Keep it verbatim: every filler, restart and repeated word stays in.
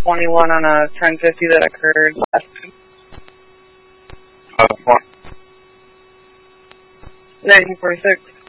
twenty-one on a ten fifty that occurred last week. Uh, what? nineteen forty-six.